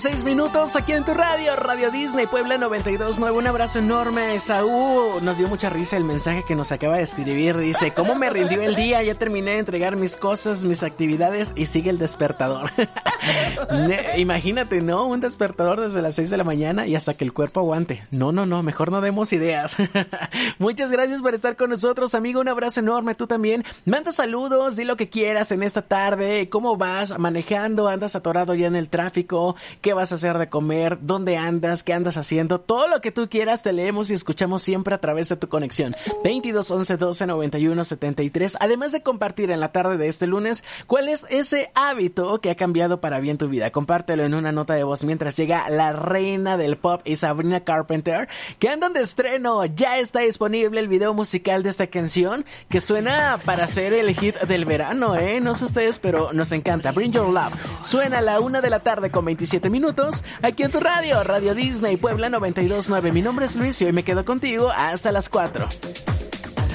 6 minutos aquí en tu radio, Radio Disney Puebla 92.9. Un abrazo enorme. Saúl nos dio mucha risa el mensaje que nos acaba de escribir. Dice, ¿cómo me rindió el día? Ya terminé de entregar mis cosas, mis actividades y sigue el despertador. Imagínate, ¿no? Un despertador desde las 6 de la mañana y hasta que el cuerpo aguante. No, mejor no demos ideas. Muchas gracias por estar con nosotros, amigo. Un abrazo enorme. Tú también. Manda saludos, di lo que quieras en esta tarde. ¿Cómo vas manejando? ¿Andas atorado ya en el tráfico? ¿Qué vas a hacer de comer? ¿Dónde andas? ¿Qué andas haciendo? Todo lo que tú quieras te leemos y escuchamos siempre a través de tu conexión 22 11 12 91 73. Además de compartir en la tarde de este lunes cuál es ese hábito que ha cambiado para bien tu vida. Compártelo en una nota de voz mientras llega la reina del pop y Sabrina Carpenter, que andan de estreno. Ya está disponible el video musical de esta canción que suena para ser el hit del verano, no sé ustedes, pero nos encanta. Bring Your Love suena a la 1 de la tarde con 27 minutos aquí en tu radio, Radio Disney Puebla 92.9. Mi nombre es Luis y hoy me quedo contigo hasta las 4.